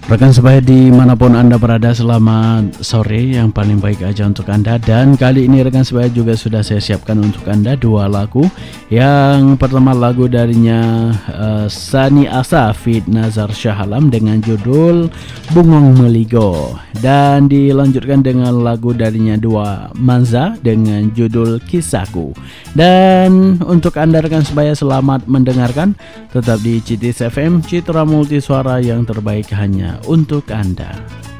Rekan sebaya dimanapun Anda berada, selamat sore yang paling baik aja untuk Anda. Dan kali ini rekan sebaya juga sudah saya siapkan untuk Anda dua lagu. Yang pertama lagu darinya Sani Asa feat Nazar Shah Alam dengan judul Bungong Meligo. Dan dilanjutkan dengan lagu darinya Dua Manza dengan judul Kisahku. Dan untuk Anda rekan sebaya, selamat mendengarkan. Tetap di CITIS FM, Citra Multisuara yang terbaik hanya untuk Anda.